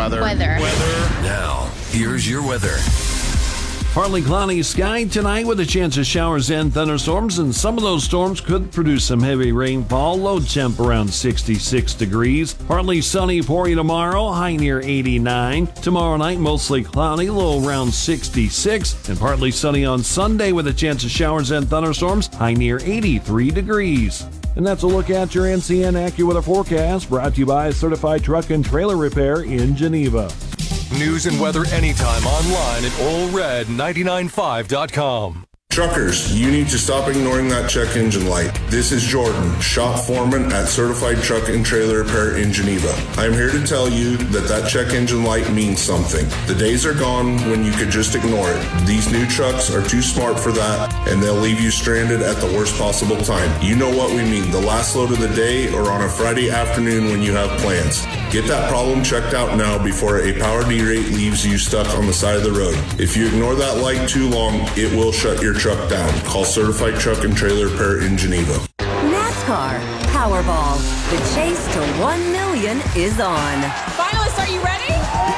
Weather. Now, here's your weather. Partly cloudy sky tonight with a chance of showers and thunderstorms, and some of those storms could produce some heavy rainfall. Low temp around 66 degrees. Partly sunny for you tomorrow, high near 89. Tomorrow night, mostly cloudy, low around 66. And partly sunny on Sunday with a chance of showers and thunderstorms, high near 83 degrees. And that's a look at your NCN AccuWeather forecast, brought to you by Certified Truck and Trailer Repair in Geneva. News and weather anytime online at allred995.com. Truckers, you need to stop ignoring that check engine light. This is Jordan, shop foreman at Certified Truck and Trailer Repair in Geneva. I am here to tell you that check engine light means something. The days are gone when you could just ignore it. These new trucks are too smart for that, and they'll leave you stranded at the worst possible time. You know what we mean, the last load of the day or on a Friday afternoon when you have plans. Get that problem checked out now before a power derate leaves you stuck on the side of the road. If you ignore that light too long, it will shut your truck down. Call Certified Truck and Trailer Repair in Geneva. NASCAR Powerball. The chase to 1 million is on. Finalists, are you ready?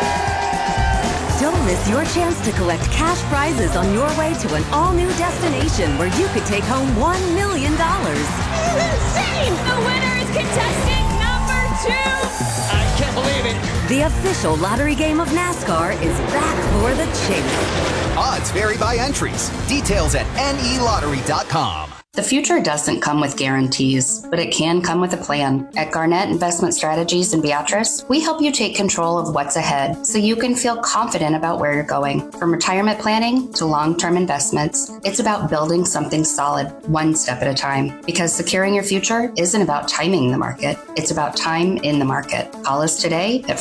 Don't miss your chance to collect cash prizes on your way to an all-new destination where you could take home $1 million. This is insane! The winner is contestant number 2! I can't believe it. The official lottery game of NASCAR is back for the chase. Odds vary by entries. Details at nelottery.com. The future doesn't come with guarantees, but it can come with a plan. At Garnett Investment Strategies in Beatrice, we help you take control of what's ahead so you can feel confident about where you're going. From retirement planning to long-term investments, it's about building something solid, one step at a time. Because securing your future isn't about timing the market, it's about time in the market. Call us today at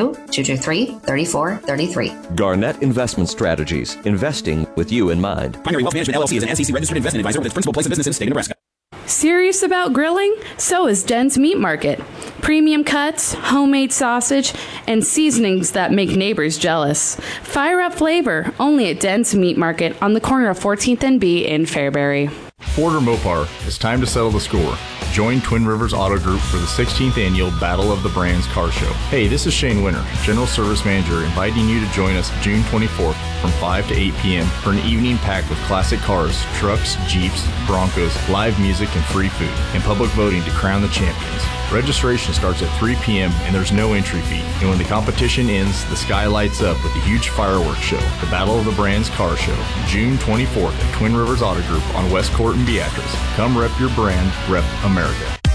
402-223-3433. Garnett Investment Strategies, investing with you in mind. Primary Wealth Management LLC is an SEC-registered investment advisor with its principal place of business in the state of Nebraska. Serious about grilling? So is Den's Meat Market. Premium cuts, homemade sausage, and seasonings that make neighbors jealous. Fire up flavor only at Den's Meat Market on the corner of 14th and B in Fairbury. Porter Mopar, it's time to settle the score. Join Twin Rivers Auto Group for the 16th annual Battle of the Brands Car Show. Hey, this is Shane Winter, General Service Manager, inviting you to join us June 24th from 5 to 8 p.m. for an evening packed with classic cars, trucks, Jeeps, Broncos, live music, and free food, and public voting to crown the champions. Registration starts at 3 p.m. and there's no entry fee. And when the competition ends, the sky lights up with a huge fireworks show. The Battle of the Brands Car Show, June 24th at Twin Rivers Auto Group on West Court in Beatrice. Come rep your brand, rep America.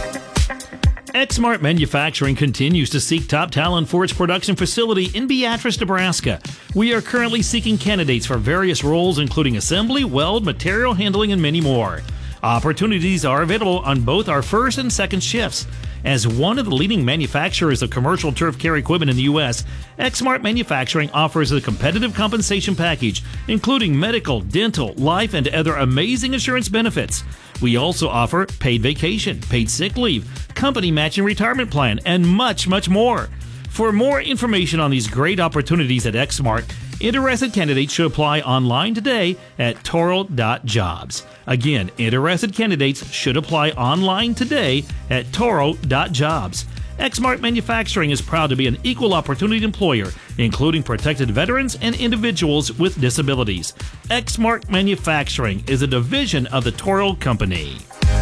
Exmart Manufacturing continues to seek top talent for its production facility in Beatrice, Nebraska. We are currently seeking candidates for various roles, including assembly, weld, material handling, and many more. Opportunities are available on both our first and second shifts. As one of the leading manufacturers of commercial turf care equipment in the U.S., Exmart Manufacturing offers a competitive compensation package, including medical, dental, life, and other amazing insurance benefits. We also offer paid vacation, paid sick leave, company matching retirement plan, and much, much more. For more information on these great opportunities at Exmart, interested candidates should apply online today at toro.jobs. Again, interested candidates should apply online today at toro.jobs. Exmart Manufacturing is proud to be an equal opportunity employer, including protected veterans and individuals with disabilities. Exmart Manufacturing is a division of the Toro Company.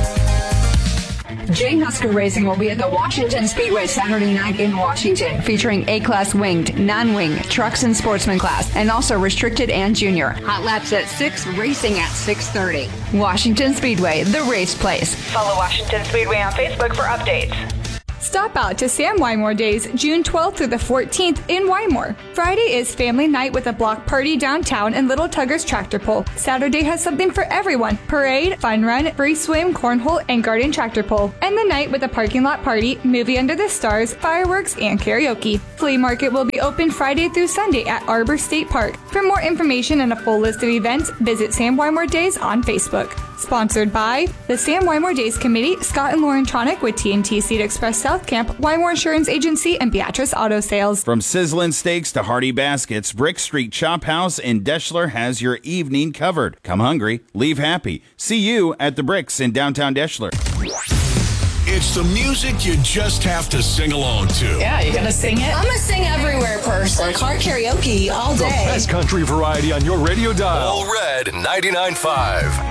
J. Husker Racing will be at the Washington Speedway Saturday night in Washington, featuring A-Class winged, non-wing, trucks and sportsman class, and also restricted and junior. Hot laps at 6, racing at 6:30. Washington Speedway, the race place. Follow Washington Speedway on Facebook for updates. Stop out to Sam Wymore Days, June 12th through the 14th in Wymore. Friday is family night with a block party downtown and Little Tugger's Tractor Pull. Saturday has something for everyone. Parade, fun run, free swim, cornhole, and garden tractor pull. And the night with a parking lot party, movie under the stars, fireworks, and karaoke. Flea market will be open Friday through Sunday at Arbor State Park. For more information and a full list of events, visit Sam Wymore Days on Facebook. Sponsored by the Sam Wymore Days Committee, Scott and Lauren Tronick with TNT Seed Express South Camp, Wymore Insurance Agency, and Beatrice Auto Sales. From sizzling steaks to hearty baskets, Brick Street Chop House in Deschler has your evening covered. Come hungry, leave happy. See you at the Bricks in downtown Deschler. It's the music you just have to sing along to. Yeah, you gonna sing it? I'm a sing everywhere person. or car karaoke all day. The best country variety on your radio dial. All Red 99.5.